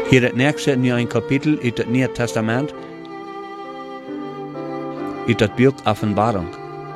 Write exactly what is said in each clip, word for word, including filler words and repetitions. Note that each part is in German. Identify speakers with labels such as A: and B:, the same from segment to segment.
A: Hier het nächste in een kapitel uit het Nieuwe Testament, uit het boek Offenbarung.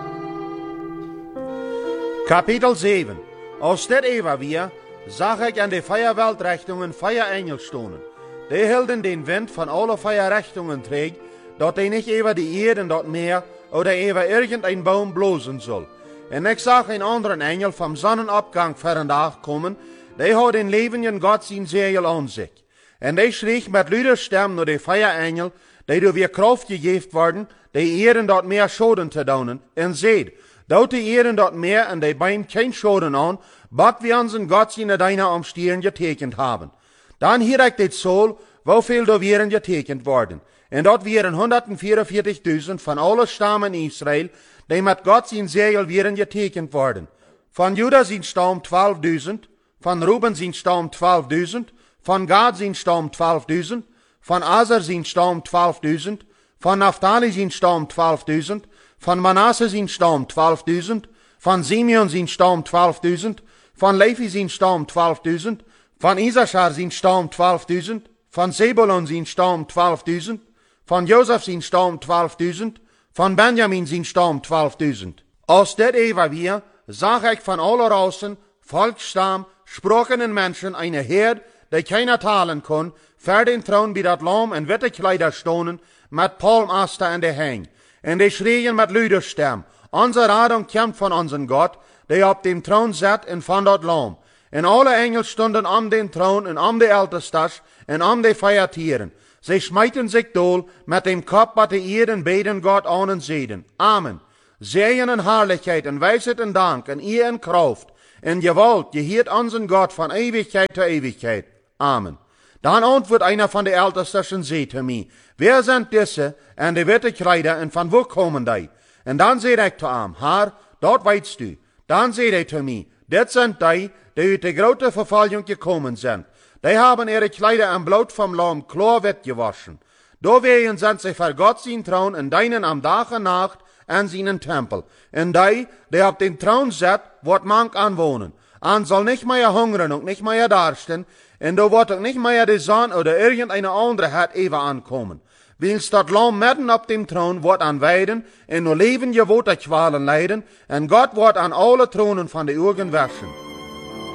B: Kapitel zeven. Als dit even weer, zag ik aan de Feierweltrichtungen Feierengel stonen. Die hielden den Wind van alle Feierrichtungen trägt, dat hij nicht über die Erde dort Meer oder über irgendein Baum blosen soll. En ik zag een anderen Engel vom Sonnenabgang verandag kommen, die had den levenden Gott zijn Segel an sich. En die schreef met luider stem naar de Feierengel, die door weer Kraft gegeven worden, die Erde dort Meer Schoden te doen, en zeid, dat die Erde dort Meer en die Baum kein Schoden an, wat wir unseren Gott seine deiner am Stirn getekend haben. Dan hier ik dit Zoll, hoeveel er wären getekend worden. En dat wären honderdvierenveertigduizend van alle stammen Israël, die met Gott zijn Segel wären getekend worden. Van Juda zijn stam twaalfduizend, van Ruben zijn stam twaalfduizend, van Gad zijn stam twaalfduizend, van Aser zijn stam twaalfduizend, van Naphtali zijn stam twaalfduizend, van Manasse zijn stam twaalfduizend, van Simeon zijn stam twaalfduizend, van Levi zijn stam twaalfduizend, van Issachar zijn stam twaalfduizend, van Zebulon zijn stam twaalfduizend, van Jozef zijn stam twaalfduizend, van Benjamin zijn stam twaalfduizend. Als dit even weer, zag ik van alle Rassen, Volksstam, Sprachen en Menschen eine Herd, die keiner talen kon, ver den Thron bij dat Lamm en witte Kleider stonen, met palmaster en de heng. En die schreien met luider stem, onze Radung komt van onze Gott, die op dem Thron zit en van dat Lamm. En alle Engel stonden om den Thron en om de Ältestas en om de Feiertieren. Sie smijten zich dool met dem Kopf wat de Eren beden Gott an en zeiden. Amen. Zegen en Herrlichkeit en wijsheid en dank en eer en kracht en gewalt geheert onze Gott van Ewigkeit zu Ewigkeit. Amen. Dan antwoordt einer van de Ältestas en zei te mij, wer zijn diese en de witte Kleider en van wo komen die? En dan zei ik te hem, Haar, dat weitst du. Dan zei hij te mij, dit zijn die, die uit de grote vervolging gekommen zijn. Die haben ihre Kleider am Blut vom Lamm klarwett gewaschen. Dowegen sind sie vor Gott sein Thron und deinen am Tag und Nacht an seinen Tempel. Und die, die auf dem Thron sit, wird mank anwohnen. An soll nicht mehr hungern und nicht mehr darsten, und da wird auch nicht mehr die Sonne oder irgendeine andere hat Eva ankommen. Wils dat Lamm mitten auf dem Thron wird an weiden, und nur leben gewohnte Qualen leiden, und Gott wird an alle Thronen von den Augen waschen.